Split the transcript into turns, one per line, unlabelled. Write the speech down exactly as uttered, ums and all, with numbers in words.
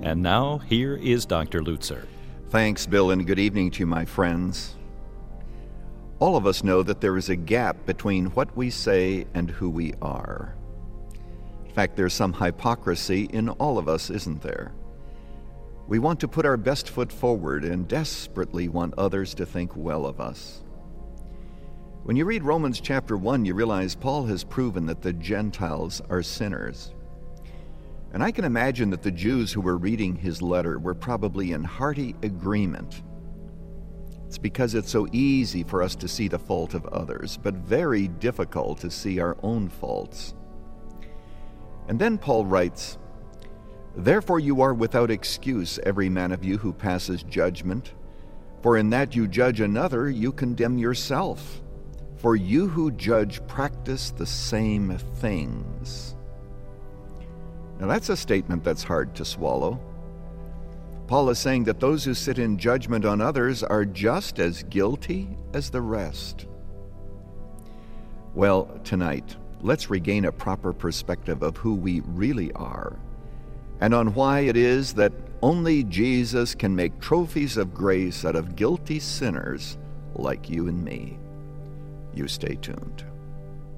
And now, here is Doctor Lutzer.
Thanks, Bill, and good evening to you, my friends. All of us know that there is a gap between what we say and who we are. In fact, there's some hypocrisy in all of us, isn't there? We want to put our best foot forward and desperately want others to think well of us. When you read Romans chapter one, you realize Paul has proven that the Gentiles are sinners. And I can imagine that the Jews who were reading his letter were probably in hearty agreement. It's because it's so easy for us to see the fault of others, but very difficult to see our own faults. And then Paul writes, "Therefore you are without excuse, every man of you who passes judgment. For in that you judge another, you condemn yourself. For you who judge practice the same things." Now that's a statement that's hard to swallow. Paul is saying that those who sit in judgment on others are just as guilty as the rest. Well, tonight, let's regain a proper perspective of who we really are and on why it is that only Jesus can make trophies of grace out of guilty sinners like you and me. You stay tuned.